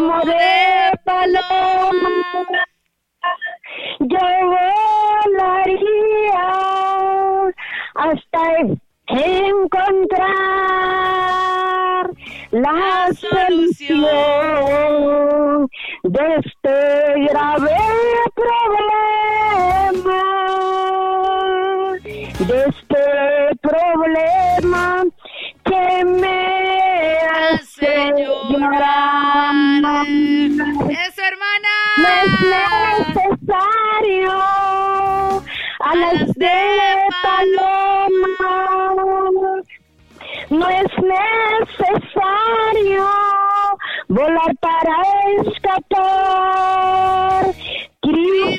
como de paloma, yo volaría hasta encontrar la solución de este grave problema, que me hace llorar. ¡Eso, hermana! No es necesario alas de paloma, no es necesario volar para escapar.